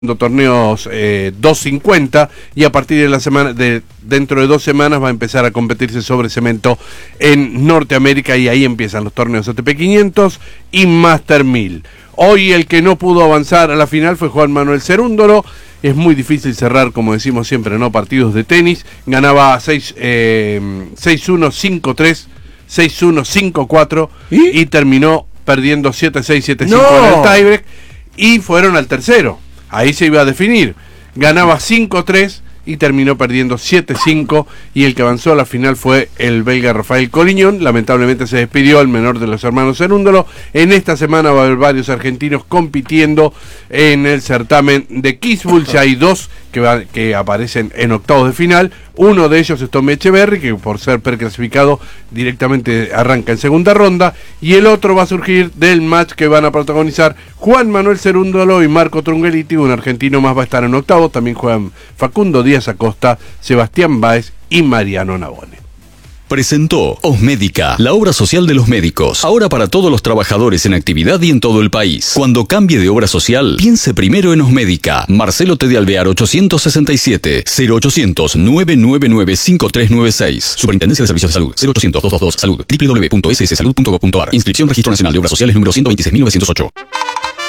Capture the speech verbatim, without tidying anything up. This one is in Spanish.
torneos eh, doscientos cincuenta y a partir de la semana de dentro de dos semanas va a empezar a competirse sobre cemento en Norteamérica y ahí empiezan los torneos A T P quinientos y Master mil. Hoy el que no pudo avanzar a la final fue Juan Manuel Cerúndolo. Es muy difícil cerrar, como decimos siempre, no partidos de tenis. Ganaba seis uno, cinco tres, seis uno, cinco cuatro ¿Y? y terminó perdiendo siete seis, siete cinco no. en el tiebreak y fueron al tercero. Ahí se iba a definir. Ganaba cinco tres y terminó perdiendo siete cinco y el que avanzó a la final fue el belga Rafael Coliñón. Lamentablemente se despidió el menor de los hermanos Cerúndolo. En esta semana va a haber varios argentinos compitiendo en el certamen de Kitzbühel. Ya hay dos que, va, que aparecen en octavos de final. Uno de ellos es Tommy Echeverry, que por ser preclasificado directamente arranca en segunda ronda, y el otro va a surgir del match que van a protagonizar Juan Manuel Cerúndolo y Marco Trungeliti. Un argentino más va a estar en octavos. También juegan Facundo Díaz Acosta, Sebastián Báez y Mariano Navone. Presentó Osmédica, la obra social de los médicos. Ahora para todos los trabajadores en actividad y en todo el país. Cuando cambie de obra social, piense primero en Osmédica. Marcelo T. de Alvear ochocientos sesenta y siete, cero ochocientos, nueve nueve nueve, cinco tres nueve seis. Superintendencia de Servicios de Salud, cero ochocientos, doscientos veintidós, salud, doble u doble u doble u punto s s salud punto gov punto a r. Inscripción Registro Nacional de Obras Sociales número ciento veintiséis mil novecientos ocho.